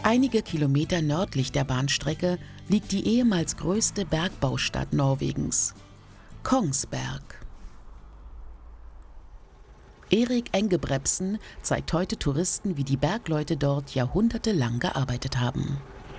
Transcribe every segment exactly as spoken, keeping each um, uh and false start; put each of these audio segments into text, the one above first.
Einige Kilometer nördlich der Bahnstrecke liegt die ehemals größte Bergbaustadt Norwegens, Kongsberg. Erik Engebretsen zeigt heute Touristen, wie die Bergleute dort jahrhundertelang gearbeitet haben.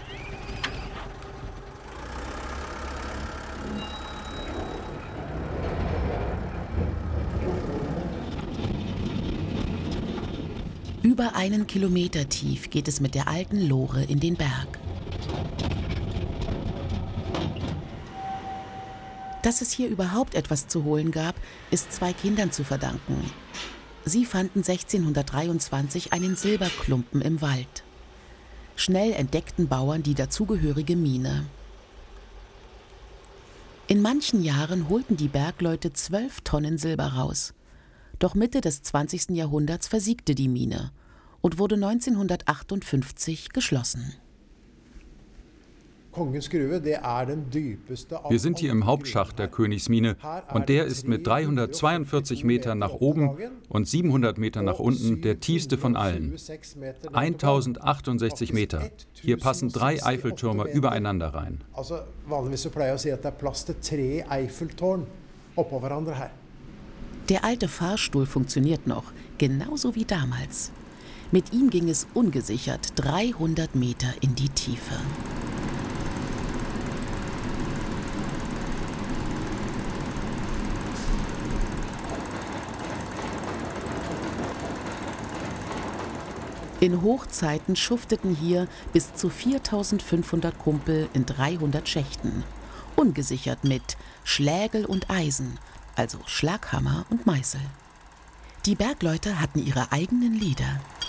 Über einen Kilometer tief geht es mit der alten Lore in den Berg. Dass es hier überhaupt etwas zu holen gab, ist zwei Kindern zu verdanken. Sie fanden sechzehnhundertdreiundzwanzig einen Silberklumpen im Wald. Schnell entdeckten Bauern die dazugehörige Mine. In manchen Jahren holten die Bergleute zwölf Tonnen Silber raus. Doch Mitte des zwanzigsten Jahrhunderts versiegte die Mine und wurde neunzehnhundertachtundfünfzig geschlossen. Wir sind hier im Hauptschacht der Königsmine und der ist mit dreihundertzweiundvierzig Metern nach oben und siebenhundert Metern nach unten der tiefste von allen. eintausendzachtundsechzig Meter. Hier passen drei Eiffeltürme übereinander rein. Der alte Fahrstuhl funktioniert noch, genauso wie damals. Mit ihm ging es ungesichert dreihundert Meter in die Tiefe. In Hochzeiten schufteten hier bis zu viertausendfünfhundert Kumpel in dreihundert Schächten, ungesichert mit Schlägel und Eisen, also Schlaghammer und Meißel. Die Bergleute hatten ihre eigenen Lieder.